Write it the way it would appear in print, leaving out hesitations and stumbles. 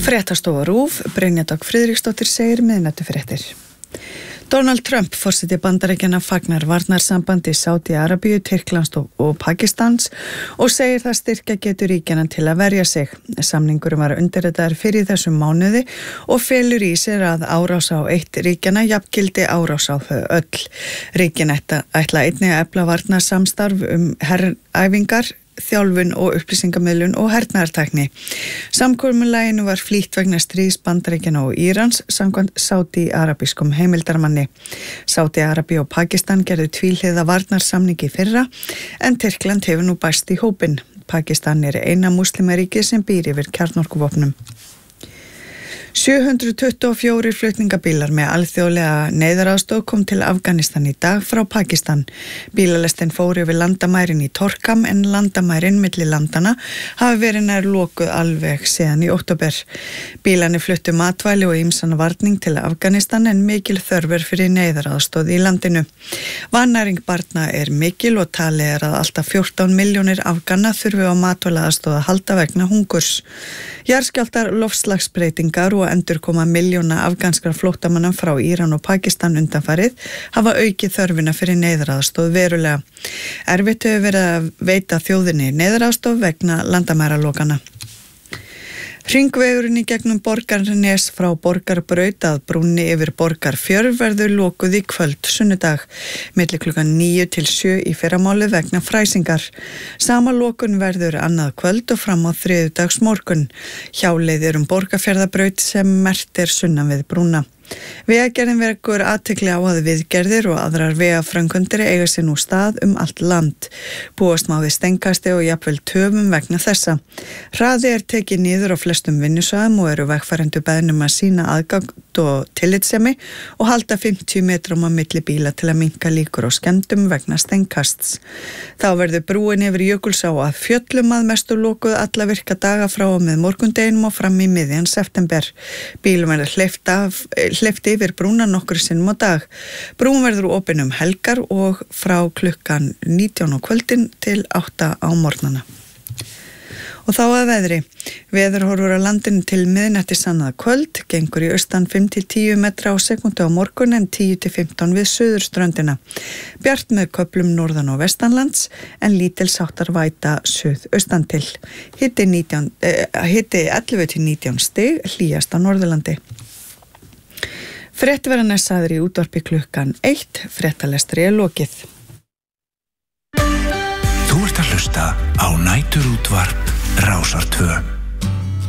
Fréttastofa RÚV, Brynja Dögg Friðriksdóttir segir miðnætufréttir. Donald Trump, forseti Bandaríkjanna, fagnar varnarsambandi Sádi-Arabíu, Tyrklands og Pakistans og segir það styrkja getur ríkjanna til að verja sig. Samningurum var undirritaður fyrir þessum mánuði og felur í sér að árás á eitt ríkjanna jafngildi árás á þau öll. Ríkin ætla einnig að efla varnarsamstarf heræfingar, þjálfun og upplýsingamiðlun og hernaðartækni. Samkomulaginu var flýtt vegna stríðs Bandaríkjanna og Írans samkvæmt sádi-arabískum heimildarmanni. Sádi-Arabíu og Pakistan gerðu tvíhliða varnarsamningi í fyrra en Tyrkland hefur nú bæst í hópinn. Pakistan er eina múslimaríki sem býr yfir kjarnorkuvopnum. 724 flutningabílar með alþjóðlega neyðaraðstoð kom til Afganistan í dag frá Pakistan. Bílalestin fór yfir landamærin í Torkham en landamærin milli landana hafi verið nær lokuð alveg síðan í október. Bílarnir fluttu matvæli og ýmsan varning til Afganistan en mikil þörf fyrir neyðaraðstoð í landinu. Vannæring barna er mikil og talið að alltaf 14 milljónir Afgana þurfi á matvælaðaðstoð að halda vegna hungurs. Jarðskjálftar, loftslagsbreytingar og endurkoma milljóna afganskra flóttamanna frá Íran og Pakistan undanfarið hafa aukið þörfina fyrir neyðaraðstoð verulega. Erfitt hefur verið að veita þjóðinni neyðaraðstoð vegna landamæralokana. Hringvegurinn í gegnum Borgarnes frá Borgarbraut að brúnni yfir Borgarfjörð verður lokuð í kvöld sunnudag, milli klukkan 9 til 7 í fyrramálið vegna fræsingar. Sama lokun verður annað kvöld og fram á þriðjudagsmorgun. Hjáleið Borgarfjarðarbraut sem merkt sunnan við brúna. Vegagerðin vekur athygli á að viðgerðir og aðrar vegaframkvæmdir eiga sér nú stað allt land. Búast má við stenkasti og jafnvel töfum vegna þessa. Hraði tekið niður á flestum vinnusvæðum og eru vegfarendur beðnum að sýna aðgátt og tillitssemi og halda 50 metrum á milli bíla til að minnka líkur á skemmdum vegna stenkasts. Þá verður brúin yfir Jökulsá að fjöllum að mestu lokuð alla virka daga frá og með morgundeginum og fram í miðjan september. Bílum verður hleypt yfir brúna nokkru sinnum á dag. Brún verður opin helgar og frá klukkan 19 á kvöldin til 8 á morgnana. Og þá að veðri. Veðurhorfur á landinu til miðnætti annað kvöld, gengur í austan 5-10 metra á sekúndu á morgun en 10-15 við suðurströndina. Bjart með köflum norðan og vestanlands en lítils háttar væta suðaustan til. Hiti 11-19 stig, hlýjast á Norðurlandi. Fréttverðan sagður í útvarpi klukkan 1, fréttalestri lokið. Þú ert að hlusta á næturútvarp Rásar 2.